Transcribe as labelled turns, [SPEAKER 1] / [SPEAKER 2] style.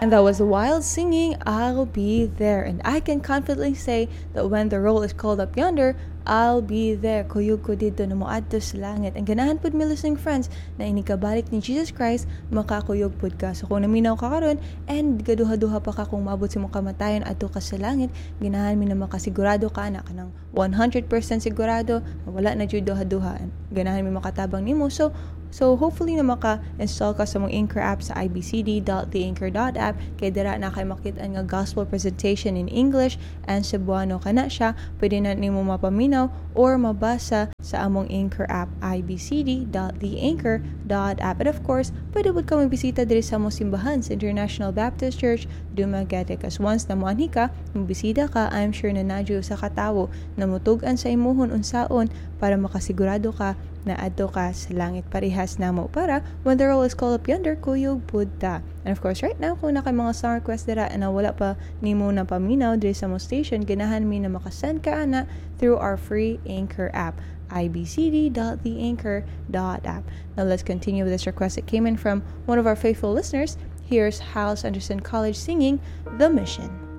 [SPEAKER 1] And that was wild singing, I'll be there. And I can confidently say that when the roll is called up yonder, I'll be there. Kuyog ko dito na moadto sa langit. Ang ganahan pud mi listening friends na inikabalik ni Jesus Christ, makakuyog pud ka. So kung naminaw ka karon and gaduha-duha pa ka kung maabot sa mong kamatayon adto ka sa langit, ganahan mi na makasigurado ka na kanang 100% sigurado na wala na jud duha-duha. Ganahan mi makatabang nimo. So hopefully na maka-install ka sa mong Anchor app sa ibcd.theanchor.app kay dira na kay makita nga gospel presentation in English and Cebuano kana siya. Pwede na nimo mapaminaw or mabasa sa among Anchor app ibcd.theanchor.app. And of course, pwede bud ka magbisita diri sa among simbahan sa International Baptist Church Dumaguete. Kas once na moanhi ka, magbisita ka, I'm sure na nadyo sa katawo na mutug-an sa imuhon unsaon para makasigurado ka na adto ka sa langit parehas namo para when the roll is called up yonder, kuyog pud ta. And of course, right now, kung na kay mga song request dira na wala pa nimo na paminaw diri sa mo station, ganahan mi na makasend ka ana through our free Anchor app, ibcd.theanchor.app. Now let's continue with this request that came in from one of our faithful listeners. Here's Hals Anderson College singing The Mission.